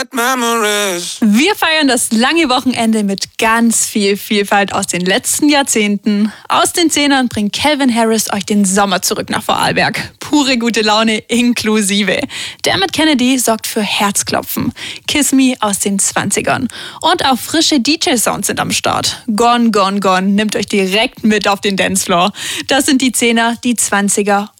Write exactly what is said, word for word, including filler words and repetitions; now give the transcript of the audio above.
bad memories. Wir feiern das lange Wochenende mit ganz viel Vielfalt aus den letzten Jahrzehnten. Aus den Zehnern bringt Calvin Harris euch den Sommer zurück nach Vorarlberg. Pure gute Laune inklusive. Dermot Kennedy sorgt für Herzklopfen. Kiss Me aus den zwanzigern. Und auch frische D J-Sounds sind am Start. Gone, Gone, Gone nimmt euch direkt mit auf den Dancefloor. Das sind die Zehner, die Zwanziger